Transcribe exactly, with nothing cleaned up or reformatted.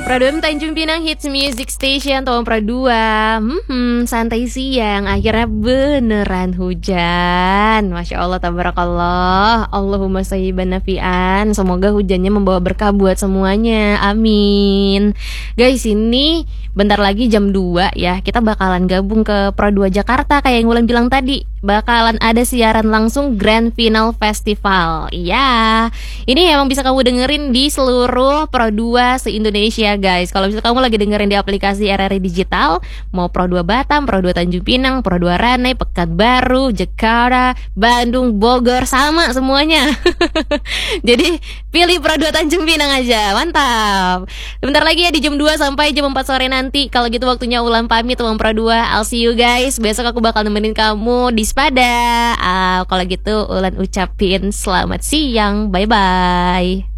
Pro dua Tanjung Pinang Hits Music Station tahun Pro dua. Hmm, santai siang. Akhirnya beneran hujan. Masya Allah, tabarakallah. Allahumma sayyiban nafi'an. Semoga hujannya membawa berkah buat semuanya. Amin. Guys, ini bentar lagi jam dua ya. Kita bakalan gabung ke Pro dua Jakarta. Kayak yang Wulan bilang tadi, bakalan ada siaran langsung Grand Final Festival. Iya, ini emang bisa kamu dengerin di seluruh Pro dua se-Indonesia guys. Kalau misalnya kamu lagi dengerin di aplikasi R R I Digital, mau Pro dua Batam, Pro dua Tanjung Pinang, Pro dua Ranai, Pekanbaru, Jakarta, Bandung, Bogor, sama semuanya. Jadi pilih Pro dua Tanjung Pinang aja, mantap. Bentar lagi ya, di jam dua sampai jam empat sore nanti. Kalau gitu waktunya Wulan pamit Uang Pro dua. I'll see you guys. Besok aku bakal nemenin kamu di Spada. uh, Kalau gitu Wulan ucapin selamat siang, bye bye.